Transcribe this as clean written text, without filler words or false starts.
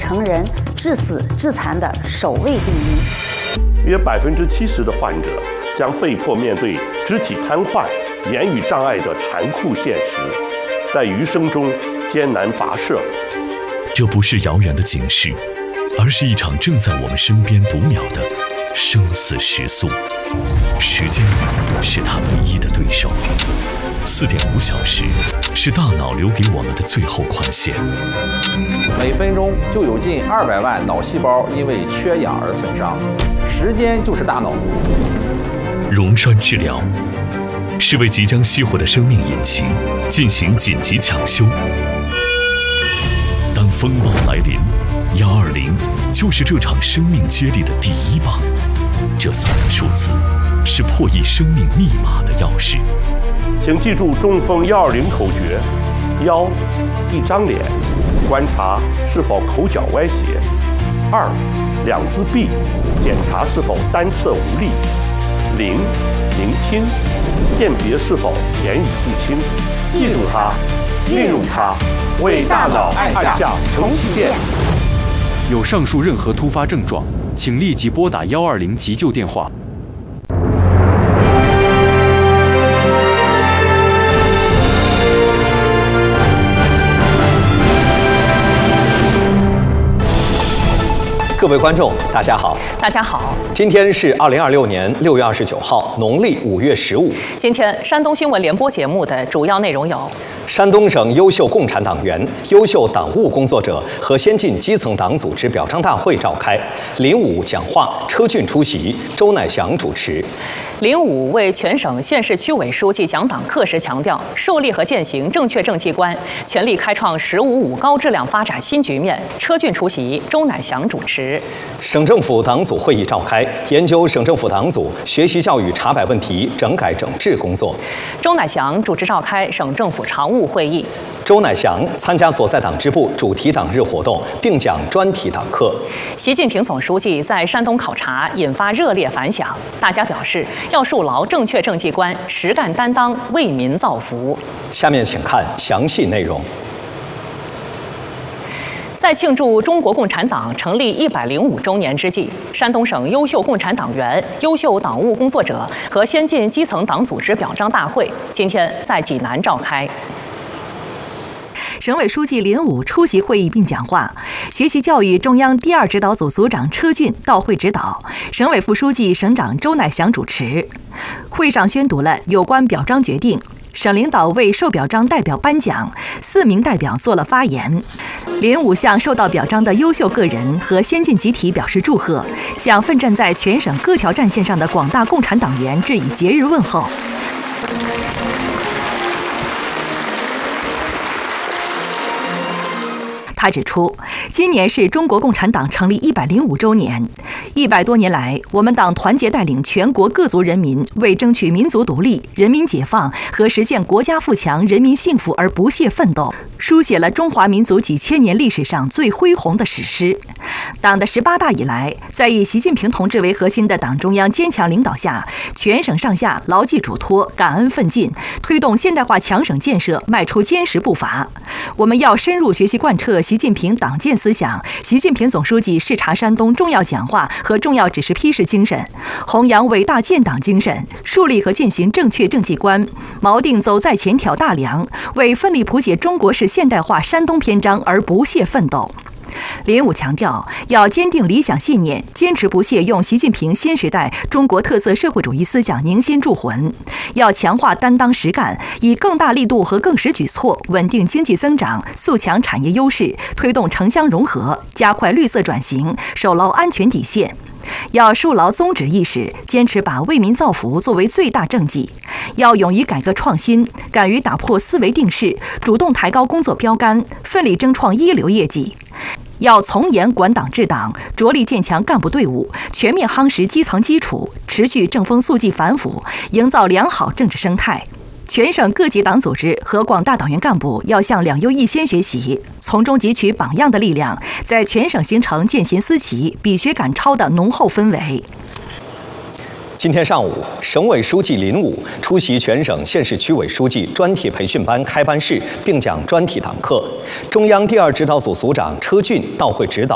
成人致死致残的首位病因。 约70%的患者将被迫面对肢体瘫痪、言语障碍的残酷现实，在余生中艰难跋涉。 这不是遥远的警示，而是一场正在我们身边读秒的生死时速。时间是他唯一的对手，4.5小时是大脑留给我们的最后宽限。 每分钟就有近200万脑细胞因为缺氧而损伤，时间就是大脑。 溶栓治疗是为即将熄火的生命引擎进行紧急抢修。当风暴来临，120就是这场生命接力的第一棒。这3个数字是破译生命密码的钥匙。 请记住中风120口诀：1. 一张脸，观察是否口角歪斜；2. 两只臂，检查是否单侧无力；0. 聆听，辨别是否言语不清。记住它，运用它，为大脑按下重启键。 有上述任何突发症状，请立即拨打120急救电话。 各位观众，大家好。 大家好。 今天是2026年6月29号，农历5月15。 今天山东新闻联播节目的主要内容有： 山东省优秀共产党员、优秀党务工作者和先进基层党组织表彰大会召开，林武讲话，车俊出席，周乃祥主持。 林武为全省县市区委书记讲党课时强调，树立和践行正确政绩观，全力开创“15+5”高质量发展新局面。车俊出席，周乃祥主持。 省政府党组会议召开，研究省政府党组学习教育查摆问题整改整治工作。 周乃祥主持召开省政府常务会议。 周乃祥参加所在党支部主题党日活动，并讲专题党课。 习近平总书记在山东考察，引发热烈反响。大家表示要树牢正确政绩观，实干担当，为民造福。 下面请看详细内容。 在庆祝中国共产党成立105周年之际，山东省优秀共产党员、优秀党务工作者和先进基层党组织表彰大会今天在济南召开。 省委书记林武出席会议并讲话，学习教育中央第2指导组组长车俊到会指导，省委副书记、省长周乃祥主持。会上宣读了有关表彰决定，省领导为受表彰代表颁奖，4名代表做了发言。林武向受到表彰的优秀个人和先进集体表示祝贺，向奋战在全省各条战线上的广大共产党员致以节日问候。他指出，今年是中国共产党成立105周年，100多年来，我们党团结带领全国各族人民为争取民族独立、人民解放和实现国家富强、人民幸福而不懈奋斗，书写了中华民族几千年历史上最恢宏的史诗。党的18大以来，在以习近平同志为核心的党中央坚强领导下，全省上下牢记嘱托，感恩奋进，推动现代化强省建设迈出坚实步伐。我们要深入学习贯彻习近平党建思想、习近平总书记视察山东重要讲话和重要指示批示精神，弘扬伟大建党精神，树立和践行正确政绩观，锚定走在前挑大梁，为奋力谱写中国式现代化山东篇章而不懈奋斗。林武强调，要坚定理想信念，坚持不懈用习近平新时代中国特色社会主义思想凝心铸魂；要强化担当实干，以更大力度和更实举措稳定经济增长，速强产业优势，推动城乡融合，加快绿色转型，守牢安全底线。要树牢宗旨意识，坚持把为民造福作为最大政绩；要勇于改革创新，敢于打破思维定式，主动抬高工作标杆，奋力争创一流业绩。要从严管党治党，着力建强干部队伍，全面夯实基层基础，持续正风肃纪反腐，营造良好政治生态。全省各级党组织和广大党员干部要向两优一先学习，从中汲取榜样的力量，在全省形成见贤思齐、比学赶超的浓厚氛围。 今天上午，省委书记林武出席全省县市区委书记专题培训班开班式，并讲专题党课。中央第2指导组组长车俊到会指导。